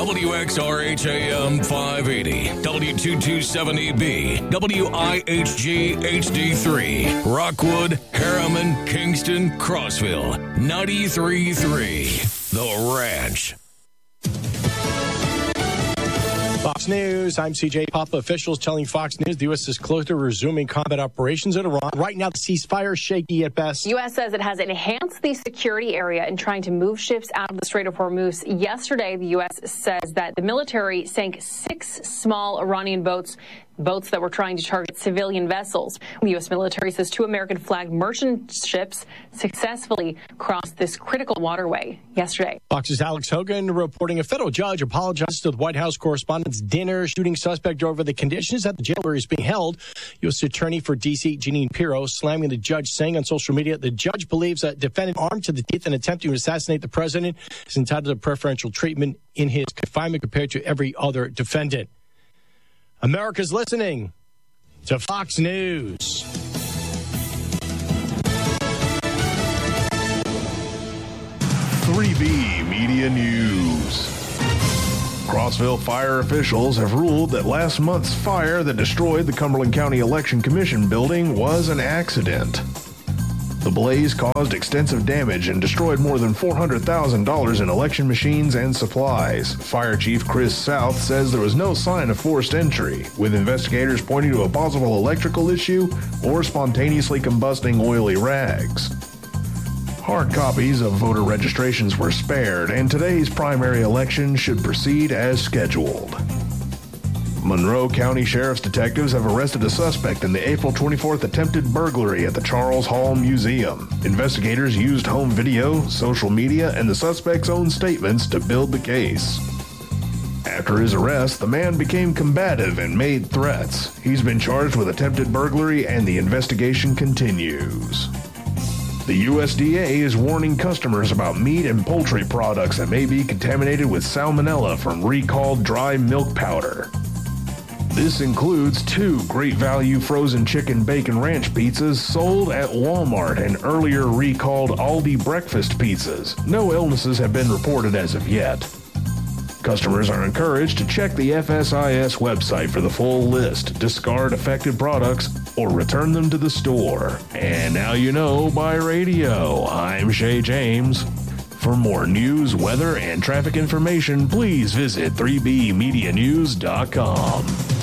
WXRHAM 580, W2270B, WIHG HD3, Rockwood, Harriman, Kingston, Crossville, 93.3, The Ranch. Fox News, I'm CJ Papa. Officials telling Fox News the U.S. is close to resuming combat operations in Iran. Right now, the ceasefire is shaky at best. The U.S. says it has enhanced the security area in trying to move ships out of the Strait of Hormuz. Yesterday, the U.S. says that the military sank 6 small Iranian boats that were trying to target civilian vessels. The U.S. military says 2 American-flagged merchant ships successfully crossed this critical waterway yesterday. Fox's Alex Hogan reporting a federal judge apologized to the White House Correspondents' Dinner. Shooting suspect over the conditions at the jail where he's being held. U.S. Attorney for D.C., Jeanine Pirro, slamming the judge, saying on social media, the judge believes that defendant armed to the teeth and attempting to assassinate the president is entitled to preferential treatment in his confinement compared to every other defendant. America's listening to Fox News. .3B Media News. Crossville fire officials have ruled that last month's fire that destroyed the Cumberland County Election Commission building was an accident. The blaze caused extensive damage and destroyed more than $400,000 in election machines and supplies. Fire Chief Chris South says there was no sign of forced entry, with investigators pointing to a possible electrical issue or spontaneously combusting oily rags. Hard copies of voter registrations were spared, and today's primary election should proceed as scheduled. Monroe County Sheriff's detectives have arrested a suspect in the April 24th attempted burglary at the Charles Hall Museum. Investigators used home video, social media, and the suspect's own statements to build the case. After his arrest, the man became combative and made threats. He's been charged with attempted burglary, and the investigation continues. The USDA is warning customers about meat and poultry products that may be contaminated with salmonella from recalled dry milk powder. This includes 2 Great Value frozen chicken bacon ranch pizzas sold at Walmart and earlier recalled Aldi breakfast pizzas. No illnesses have been reported as of yet. Customers are encouraged to check the FSIS website for the full list, discard affected products, or return them to the store. And now you know by radio. I'm Shay James. For more news, weather, and traffic information, please visit 3bmedianews.com.